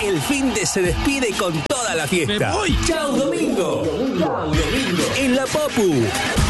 El fin de se despide con toda la fiesta. ¡Me voy! ¡Chau, domingo! ¡Chau, domingo! En la Popu.